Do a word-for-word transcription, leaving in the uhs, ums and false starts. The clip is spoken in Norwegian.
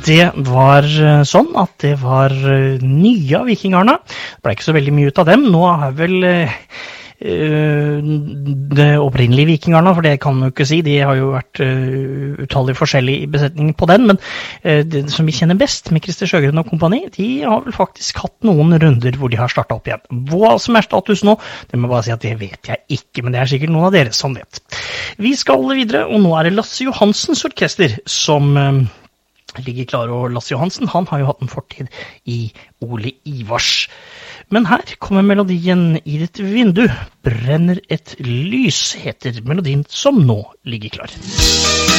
Det var sånn at det var nye av vikingarna. Det ble ikke så veldig mye ut av dem. Nå er vel uh, det opprinnelige vikingarna, for det kan man jo ikke si. De har jo vært uh, utallig forskjellige i besetningen på den, men uh, det som vi kjenner best med Christer Sjøgren og kompani, de har vel faktisk hatt noen runder hvor de har startet opp igjen. Hva som er status nå, det må jeg bare si at det vet jeg ikke, men det er sikkert noen av dere som vet. Vi skal videre, og nå er det Lasse Johansens orkester som uh, ligger klar, og Lasse Johansen, han har jo hatt en fortid i Ole Ivars. Men her kommer melodien I ditt vindu, brenner et lys, heter melodien som nå ligger klar.